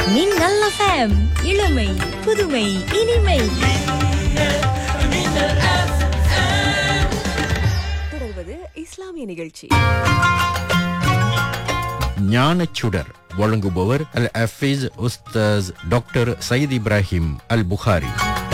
மின்னல் FM இளமை புதுமை இனிமை. தொடர்வது இஸ்லாமிய நிகழ்ச்சி. ஞானச்சுடர் வழங்குபவர் அல் ஹஃபீஸ் உஸ்தாஸ் டாக்டர் சயீத் இப்ராஹிம் அல் புகாரி.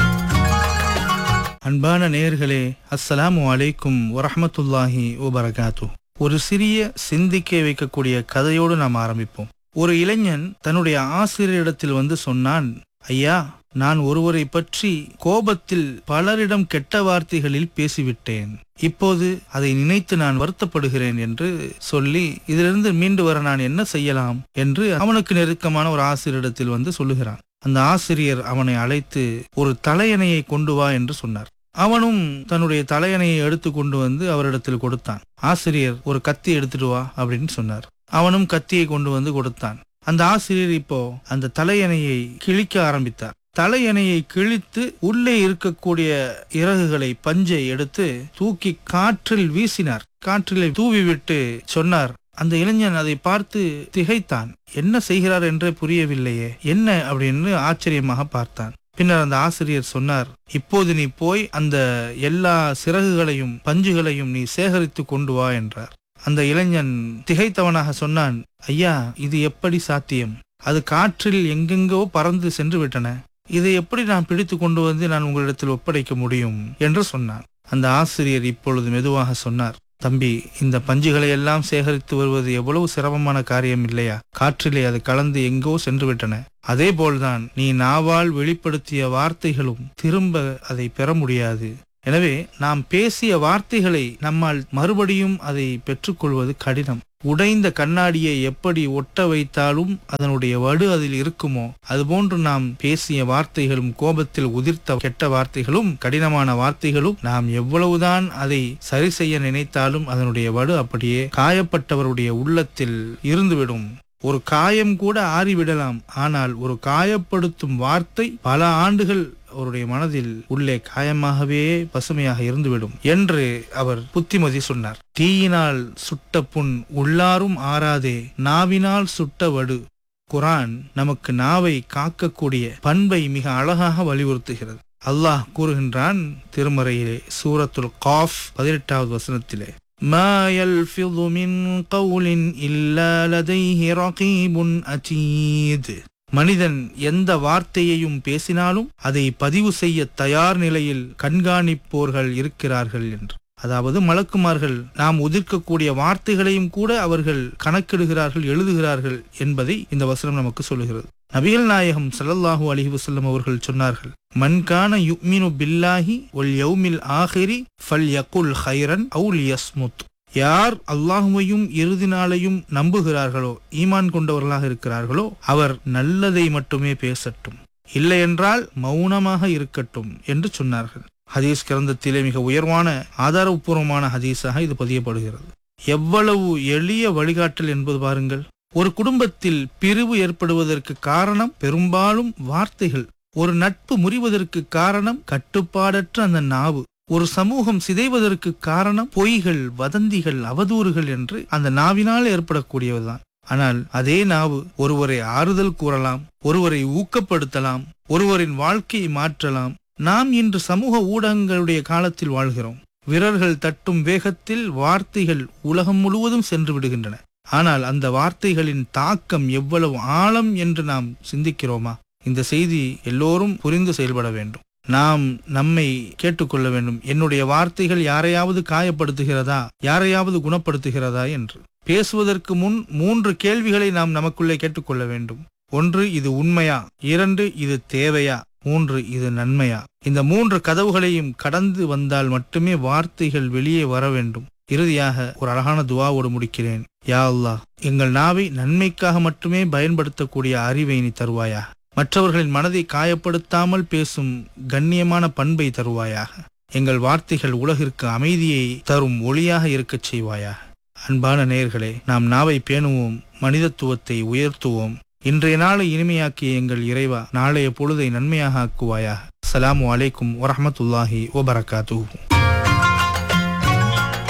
அன்பான நேயர்களே, அஸ்ஸலாமு அலைக்கும் வரஹ்மத்துல்லாஹி வபரகாத்து. ஒரு சிறிய சிந்திக்க வைக்கக்கூடிய கதையோடு நாம் ஆரம்பிப்போம். ஒரு இளைஞன் தன்னுடைய ஆசிரியரிடத்தில் வந்து சொன்னான், ஐயா, நான் ஒருவரை பற்றி கோபத்தில் பலரிடம் கெட்ட வார்த்தைகளில் பேசிவிட்டேன். இப்போது அதை நினைத்து நான் வருத்தப்படுகிறேன் என்று சொல்லி இதிலிருந்து மீண்டு வர நான் என்ன செய்யலாம் என்று அவனுக்கு நெருக்கமான ஒரு ஆசிரியரிடத்தில் வந்து சொல்லுகிறான். அந்த ஆசிரியர் அவனை அழைத்து ஒரு தலையணையை கொண்டு வா என்று சொன்னார். அவனும் தன்னுடைய தலையணையை எடுத்து கொண்டு வந்து அவரிடத்தில் கொடுத்தான். ஆசிரியர் ஒரு கத்தி எடுத்துட்டு வா அப்படின்னு சொன்னார். அவனும் கத்தியை கொண்டு வந்து கொடுத்தான். அந்த ஆசிரியர் இப்போ அந்த தலையணையை கிழிக்க ஆரம்பித்தார். தலையணையை கிழித்து உள்ளே இருக்கக்கூடிய இறகுகளை, பஞ்சை எடுத்து தூக்கி காற்றில் வீசினார். காற்றிலே தூவிவிட்டு சொன்னார். அந்த இளைஞன் அதை பார்த்து திகைத்தான். என்ன செய்கிறார் என்றே புரியவில்லையே, என்ன அப்படின்னு ஆச்சரியமாக பார்த்தான். பின்னர் அந்த ஆசிரியர் சொன்னார், இப்போது நீ போய் அந்த எல்லா சிறகுகளையும் பஞ்சுகளையும் நீ சேகரித்து கொண்டு வா என்றார். அந்த இளைஞன் திகைத்தவனாக சொன்னான், ஐயா, இது எப்படி சாத்தியம்? அது காற்றில் எங்கெங்கோ பறந்து சென்று விட்டன. இதை எப்படி நான் பிடித்து கொண்டு வந்து நான் உங்களிடத்தில் ஒப்படைக்க முடியும் என்று சொன்னான். அந்த ஆசிரியர் இப்பொழுது மெதுவாக சொன்னார், தம்பி, இந்த பஞ்சுகளை எல்லாம் சேகரித்து வருவது எவ்வளவு சிரமமான காரியம் இல்லையா? காற்றிலே அது கலந்து எங்கோ சென்று விட்டன. அதே போல்தான் நீ நாவால் வெளிப்படுத்திய வார்த்தைகளும் திரும்ப அதை பெற முடியாது. எனவே நாம் பேசிய வார்த்தைகளை நம்மால் மறுபடியும் அதை பெற்றுக்கொள்வது கடினம். உடைந்த கண்ணாடியை எப்படி ஒட்ட வைத்தாலும் அதனுடைய வடு அதில் இருக்குமோ, அதுபோன்று நாம் பேசிய வார்த்தைகளும், கோபத்தில் உதிர்த்த கெட்ட வார்த்தைகளும், கடினமான வார்த்தைகளும், நாம் எவ்வளவுதான் அதை சரி செய்ய நினைத்தாலும் அதனுடைய வடு அப்படியே காயப்பட்டவருடைய உள்ளத்தில் இருந்துவிடும். ஒரு காயம் கூட ஆறிவிடலாம், ஆனால் ஒரு காயப்படுத்தும் வார்த்தை பல ஆண்டுகள் அவருடைய மனதில் உள்ளே காயமாகவே பசுமையாக இருந்துவிடும் என்று அவர் புத்திமதி சொன்னார். தீயினால் சுட்ட புண் உள்ளாரும் ஆறாதே, நாவினால் சுட்ட வடு. குர்ஆன் நமக்கு நாவை காக்கக்கூடிய பண்பை மிக அழகாக வலியுறுத்துகிறது. அல்லாஹ் கூறுகின்றான் திருமறையிலே, சூரத்துல் காஃப் 18வது வசனத்திலே, மா யல்ஃபிது மின் கௌலின் இல்லா லதைஹி ரகீபுன் அதீத். மனிதன் எந்த வார்த்தையையும் பேசினாலும் அதை பதிவு செய்ய தயார் நிலையில் கண்காணிப்போர்கள் இருக்கிறார்கள் என்று. அதாவது மலக்குமார்கள் நாம் உதிர்க்கக்கூடிய வார்த்தைகளையும் கூட அவர்கள் கணக்கிடுகிறார்கள், எழுதுகிறார்கள் என்பதை இந்த வசனம் நமக்கு சொல்லுகிறது. நபிகள் நாயகம் ஸல்லல்லாஹு அலைஹி வஸல்லம் அவர்கள் சொன்னார்கள், மன் கான யுமினு பில்லாஹி வல் யௌமில் ஆகிரி ஃபல்யகுல் கைரன் அவு லியஸ்முத். யார் அல்லாஹுவையும் இறுதி நாளையும் நம்புகிறார்களோ, ஈமான் கொண்டவர்களாக இருக்கிறார்களோ, அவர் நல்லதை மட்டுமே பேசட்டும், இல்லை என்றால் மௌனமாக இருக்கட்டும் என்று சொன்னார்கள். ஹதீஸ் கிரந்தத்திலே மிக உயர்வான ஆதாரபூர்வமான ஹதீஸாக இது பதியப்படுகிறது. எவ்வளவு எளிய வழிகாட்டல் என்பது பாருங்கள். ஒரு குடும்பத்தில் பிரிவு ஏற்படுவதற்கு காரணம் பெரும்பாலும் வார்த்தைகள். ஒரு நட்பு முறிவதற்கு காரணம் கட்டுப்பாடற்ற அந்த நாவு. ஒரு சமூகம் சிதைவதற்கு காரணம் பொய்கள், வதந்திகள், அவதூறுகள் என்று அந்த நாவினால் ஏற்படக்கூடியதுதான். ஆனால் அதே நாவு ஒருவரை ஆறுதல் கூறலாம், ஒருவரை ஊக்கப்படுத்தலாம், ஒருவரின் வாழ்க்கையை மாற்றலாம். நாம் இன்று சமூக ஊடகங்களுடைய காலத்தில் வாழ்கிறோம். விரல்கள் தட்டும் வேகத்தில் வார்த்தைகள் உலகம் முழுவதும் சென்று விடுகின்றன. ஆனால் அந்த வார்த்தைகளின் தாக்கம் எவ்வளவு ஆழம் என்று நாம் சிந்திக்கிறோமா? இந்த செய்தி எல்லோரும் புரிந்து செயல்பட வேண்டும். நாம் நம்மை கேட்டுக்கொள்ள வேண்டும், என்னுடைய வார்த்தைகள் யாரையாவது காயப்படுத்துகிறதா, யாரையாவது குணப்படுத்துகிறதா என்று. பேசுவதற்கு முன் 3 கேள்விகளை நாம் நமக்குள்ளே கேட்டுக்கொள்ள வேண்டும். 1, இது உண்மையா? 2, இது தேவையா? 3, இது நன்மையா? இந்த 3 கதவுகளையும் கடந்து வந்தால் மட்டுமே வார்த்தைகள் வெளியே வர வேண்டும். இறுதியாக ஒரு அழகான துஆவோடு முடிக்கிறேன். யா அல்லாஹ், எங்கள் நாவை நன்மைக்காக மட்டுமே பயன்படுத்தக்கூடிய அறிவை நீ தருவாயா. மற்றவர்களின் மனதை காயப்படுத்தாமல் பேசும் கண்ணியமான பண்பை தருவாயாக. எங்கள் வார்த்தைகள் உலகிற்கு அமைதியை தரும் ஒளியாக இருக்கச் செய்வாயாக. அன்பான நேயர்களே, நாம் நாவை பேணுவோம், மனிதத்துவத்தை உயர்த்துவோம். இன்றைய நாளை இனிமையாக்கிய எங்கள் இறைவா, நாளைய பொழுதை நன்மையாக ஆக்குவாயாக. அஸ்ஸலாமு அலைக்கும் வரஹ்மத்துல்லாஹி வபரகாத்துஹு.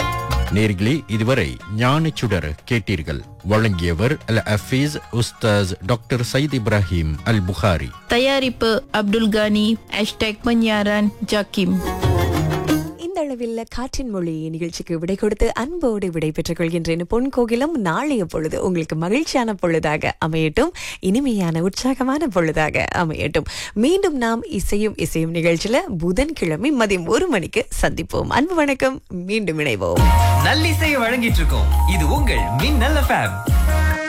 நேர்களே, இதுவரை ஞானச்சுடர் கேட்டீர்கள். வழங்கியவர் அல் ஹஃபீஸ் உஸ்தாஸ் டாக்டர் சயீத் இப்ராஹிம் அல் புகாரி. தயாரிப்பு அப்துல் கானி. penyiaran ஜாக்கிம். இந்த அளவில் காற்றின் மொழி நிகழ்ச்சிக்கு விடை கொடுத்து அன்போடு விடை பெற்றுக் கொள்கின்றேன். பொன் கோகிலம், நாளைய பொழுது உங்களுக்கு மகிழ்ச்சியான பொழுதாக அமையட்டும், இனிமையான உற்சாகமான பொழுதாக அமையட்டும். மீண்டும் நாம் இசையும் நிகழ்ச்சியில புதன்கிழமை மதியம் 1 மணிக்கு சந்திப்போம். அன்பு வணக்கம், மீண்டும் இணைவோம். நல்லிசையை வழங்கிட்டு இருக்கோம். இது உங்கள் மின்னல் எஃப்எம்.